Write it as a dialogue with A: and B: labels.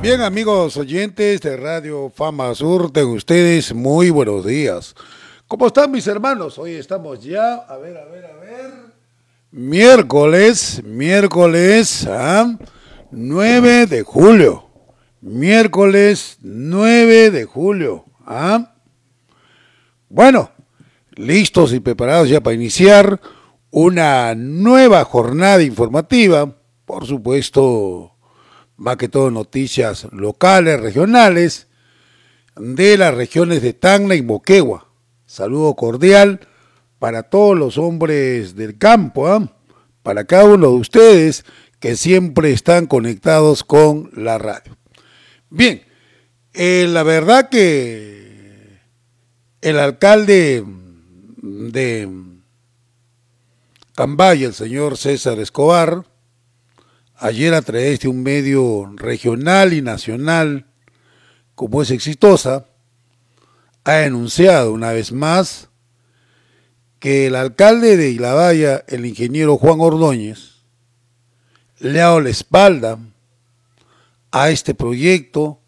A: Bien, amigos oyentes de Radio Fama Sur, tengan ustedes muy buenos días. ¿Cómo están mis hermanos? Hoy estamos ya, a ver, miércoles 9 de julio. Miércoles 9 de julio. Bueno, listos y preparados ya para iniciar una nueva jornada informativa, por supuesto, más que todo noticias locales, regionales, de las regiones de Tacna y Moquegua. Saludo cordial para todos los hombres del campo, para cada uno de ustedes que siempre están conectados con la radio. Bien, la verdad que el alcalde de Cambaya, el señor César Escobar, ayer a través de un medio regional y nacional como es Exitosa, ha denunciado una vez más que el alcalde de Ilabaya, el ingeniero Juan Ordóñez, le ha dado la espalda a este proyecto